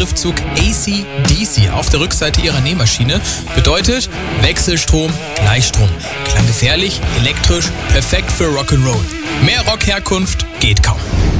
Schriftzug AC/DC auf der Rückseite ihrer Nähmaschine. Bedeutet Wechselstrom, Gleichstrom. Klang gefährlich, elektrisch, perfekt für Rock'n'Roll. Mehr Rockherkunft geht kaum.